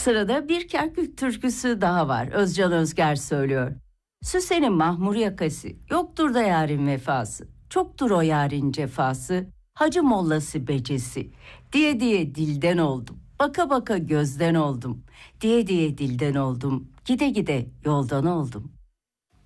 Sırada bir Kerkük türküsü daha var. Özcan Özger söylüyor. Süsen'in mahmur yakası, yoktur da yarın vefası. Çoktur o yarın cefası, hacı mollası becesi. Diye diye dilden oldum, baka baka gözden oldum. Diye diye dilden oldum, gide gide yoldan oldum.